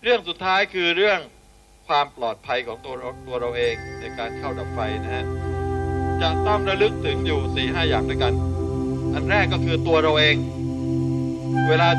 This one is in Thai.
เรื่องสุดท้ายคือเรื่องความปลอดภัยของตัวเราเองในการเข้าดับไฟนะฮะจะต้องระลึกถึงอยู่ 4-5 อย่างด้วยกันอันแรกก็คือตัวเราเองเวลา